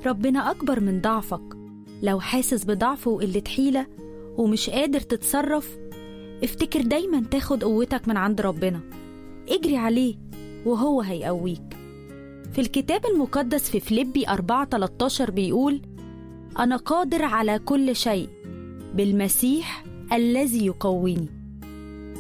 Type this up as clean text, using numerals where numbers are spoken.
ربنا أكبر من ضعفك. لو حاسس بضعف وقلة حيلة ومش قادر تتصرف، افتكر دايما تاخد قوتك من عند ربنا. اجري عليه وهو هيقويك. في الكتاب المقدس في فيليبي 4:13 بيقول: أنا قادر على كل شيء بالمسيح الذي يقويني.